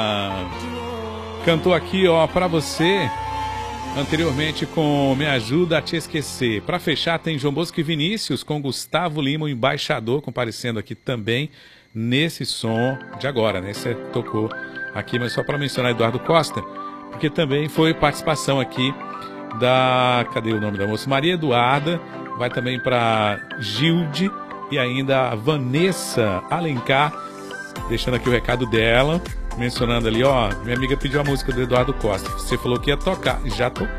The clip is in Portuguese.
Cantou aqui, ó, pra você, anteriormente com Me Ajuda a Te Esquecer. Pra fechar tem João Bosco e Vinícius com Gustavo Lima, o embaixador, comparecendo aqui também nesse som de agora, né? Você tocou aqui, mas só para mencionar Eduardo Costa, porque também foi participação aqui da... Cadê o nome da moça? Maria Eduarda, vai também para Gilde e ainda a Vanessa Alencar, deixando aqui o recado dela, mencionando ali, ó, minha amiga pediu a música do Eduardo Costa. Você falou que ia tocar, já toquei.